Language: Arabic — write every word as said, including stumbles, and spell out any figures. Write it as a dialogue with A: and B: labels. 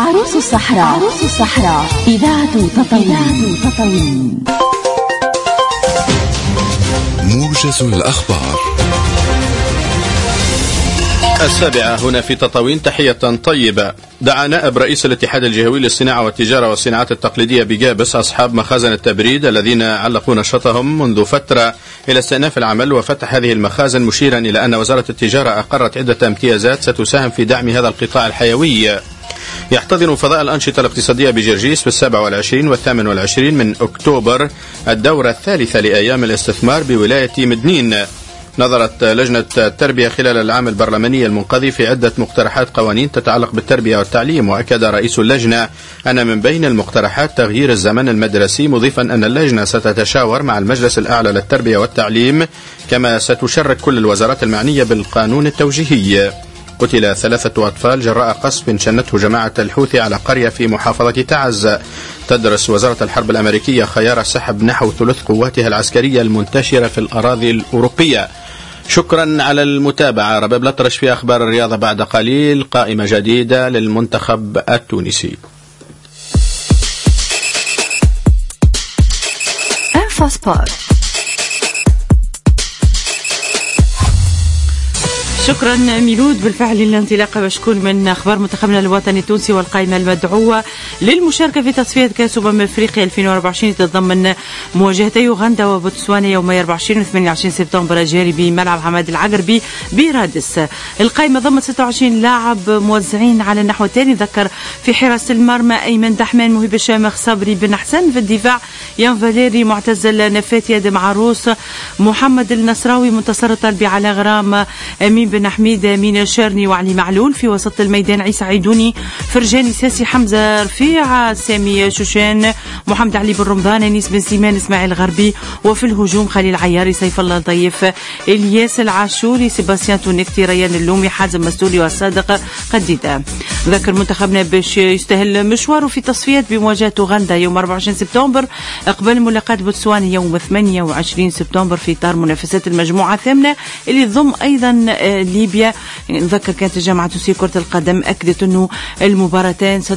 A: عروس الصحراء. عروس الصحراء إذاعة تطاوين. تطاوين
B: موجز الأخبار. السابعة هنا في تطاوين. تحية طيبة. دعا نائب رئيس الاتحاد الجهوي للصناعة والتجارة والصناعات التقليدية بجابس أصحاب مخازن التبريد الذين علقوا نشاطهم منذ فترة إلى استئناف العمل وفتح هذه المخازن، مشيرا إلى أن وزارة التجارة أقرت عدة امتيازات ستساهم في دعم هذا القطاع الحيوي. يحتضن فضاء الأنشطة الاقتصادية بجرجيس في السابع والعشرين والثامن والعشرين من أكتوبر الدورة الثالثة لأيام الاستثمار بولاية مدنين. نظرت لجنة التربية خلال العام البرلماني المنقضي في عدة مقترحات قوانين تتعلق بالتربية والتعليم، وأكد رئيس اللجنة أن من بين المقترحات تغيير الزمن المدرسي، مضيفا أن اللجنة ستتشاور مع المجلس الأعلى للتربية والتعليم، كما ستشرك كل الوزارات المعنية بالقانون التوجيهي. قتل ثلاثة أطفال جراء قصف شنته جماعة الحوثي على قرية في محافظة تعز. تدرس وزارة الحرب الأمريكية خيار سحب نحو ثلث قواتها العسكرية المنتشرة في الأراضي الأوروبية. شكرا على المتابعة. رباب الأطرش في أخبار الرياضة بعد قليل. قائمة جديدة للمنتخب التونسي.
A: انفاسبورت.
C: شكرا ميلود. بالفعل الانطلاقة بشكون من أخبار منتخبنا الوطني التونسي والقائمة المدعوة للمشاركة في تصفية كأس أمم أفريقيا ألفين وأربعة وعشرين تتضمن مواجهتي يوغندا وبوتسوانا يوم أربعة وعشرين وثمانية وعشرين سبتمبر الجاري بملعب حماد العقربي برادس. القائمة ضمت ستة وعشرين لاعب موزعين على النحو التالي. ذكر في حراسة المرمى أيمن دحمان، مهيب الشامخ، صبري بن حسن. في الدفاع يان فاليري، معتز النفاتي، ادم عروس، محمد النصراوي، منتصر الطلبي، على غرام، امين بن حميد، امين الشارني، وعلي معلول. في وسط الميدان عيسى عيدوني، فرجاني ساسي، حمزه رفيع، سامي شوشان، محمد علي بن رمضان، انيس بن سيمان، اسماعيل غربي. وفي الهجوم خليل عياري، سيف الله طيف، الياس العاشوري، سيباستيان تونكتي، ريان اللومي، حازم مستوري، والصادق قديده. ذكر منتخبنا باش يستهل مشواره في تصفيات بمواجهة أوغندا يوم أربعة وعشرين سبتمبر قبل ملاقاة بوتسوانا يوم ثمانية وعشرين سبتمبر في إطار منافسات المجموعة الثامنة اللي تضم أيضا ليبيا. نذكر كانت الجامعة التونسية كرة القدم أكدت أنه المباراتين